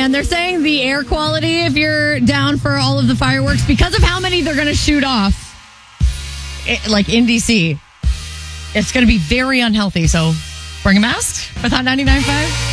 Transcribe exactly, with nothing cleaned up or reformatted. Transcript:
And they're saying the air quality, if you're down for all of the fireworks, because of how many they're going to shoot off, it, like in D C, it's going to be very unhealthy. So bring a mask with Hot ninety-nine point five.